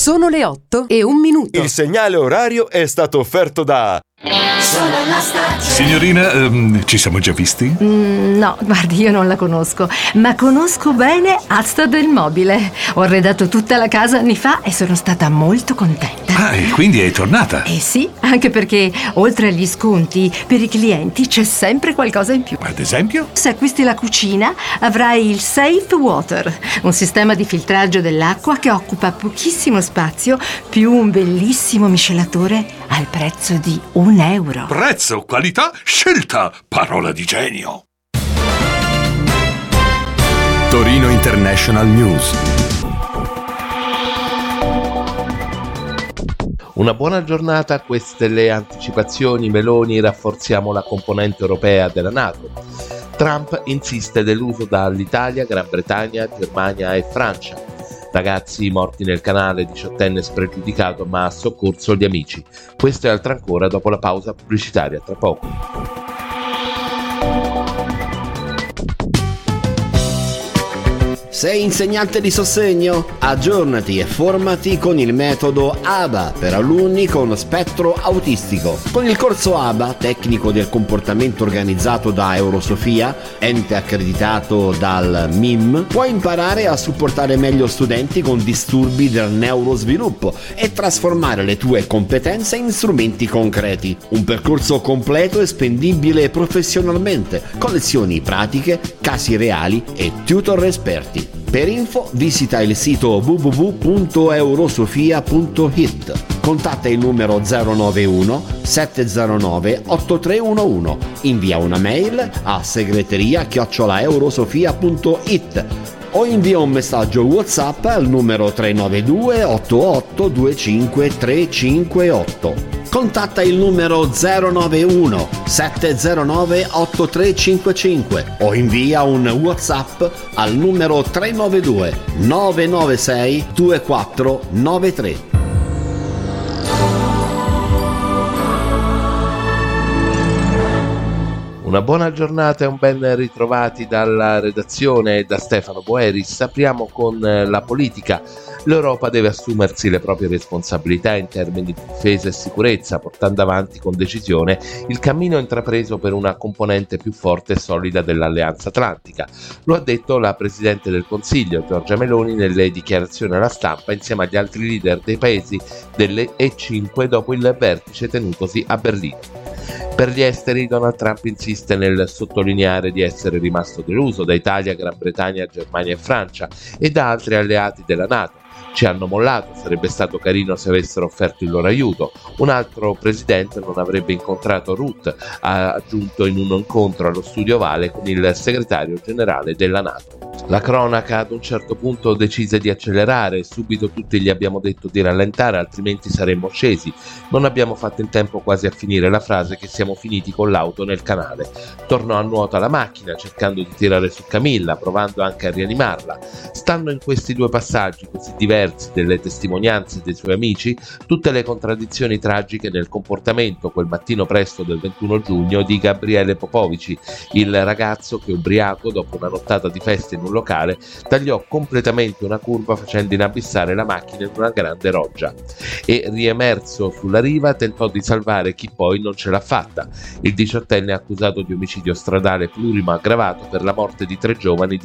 Sono le 8:01. Il segnale orario è stato offerto da... Signorina, ci siamo già visti? No, guardi, io non la conosco, ma conosco bene Asta del Mobile. Ho arredato tutta la casa anni fa e sono stata molto contenta. Ah, e quindi è tornata? Eh sì, anche perché oltre agli sconti, per i clienti c'è sempre qualcosa in più. Ad esempio? Se acquisti la cucina, avrai il Safe Water, un sistema di filtraggio dell'acqua che occupa pochissimo spazio, più un bellissimo miscelatore al prezzo di €1. Prezzo, qualità, scelta, parola di genio. Torino International News. Una buona giornata, queste le anticipazioni. Meloni, rafforziamo la componente europea della NATO. Trump insiste dell'uso dall'Italia, Gran Bretagna, Germania e Francia. Ragazzi morti nel canale, 18enne spregiudicato ma ha soccorso gli amici. Questo e altro ancora dopo la pausa pubblicitaria, tra poco. Sei insegnante di sostegno? Aggiornati e formati con il metodo ABA per alunni con spettro autistico. Con il corso ABA, tecnico del comportamento organizzato da Eurosofia, ente accreditato dal MIM, puoi imparare a supportare meglio studenti con disturbi del neurosviluppo e trasformare le tue competenze in strumenti concreti. Un percorso completo e spendibile professionalmente, con lezioni pratiche, casi reali e tutor esperti. Per info visita il sito www.eurosofia.it. Contatta il numero 091 709 8311. Invia una mail a segreteria@eurosofia.it o invia un messaggio WhatsApp al numero 392 88 25 358. Contatta il numero 091 709 8355 o invia un WhatsApp al numero 392 996 2493. Una buona giornata e un ben ritrovati dalla redazione e da Stefano Boeris. Apriamo con la politica. L'Europa deve assumersi le proprie responsabilità in termini di difesa e sicurezza, portando avanti con decisione il cammino intrapreso per una componente più forte e solida dell'Alleanza Atlantica. Lo ha detto la Presidente del Consiglio, Giorgia Meloni, nelle dichiarazioni alla stampa insieme agli altri leader dei paesi delle E5 dopo il vertice tenutosi a Berlino. Per gli esteri, Donald Trump insiste nel sottolineare di essere rimasto deluso da Italia, Gran Bretagna, Germania e Francia e da altri alleati della NATO. Ci hanno mollato, sarebbe stato carino se avessero offerto il loro aiuto. Un altro presidente non avrebbe incontrato Rutte, ha aggiunto in un incontro allo Studio Ovale con il segretario generale della NATO. La cronaca ad un certo punto decise di accelerare, subito tutti gli abbiamo detto di rallentare, altrimenti saremmo scesi. Non abbiamo fatto in tempo quasi a finire la frase che siamo finiti con l'auto nel canale. Tornò a nuoto la macchina, cercando di tirare su Camilla, provando anche a rianimarla. Stando in questi due passaggi così diversi delle testimonianze dei suoi amici, tutte le contraddizioni tragiche nel comportamento quel mattino presto del 21 giugno di Gabriele Popovici, il ragazzo che ubriaco dopo una nottata di festa in un locale tagliò completamente una curva facendo inabissare la macchina in una grande roggia e, riemerso sulla riva, tentò di salvare chi poi non ce l'ha fatta. Il 18enne è accusato di omicidio stradale plurimo aggravato per la morte di 3 giovani di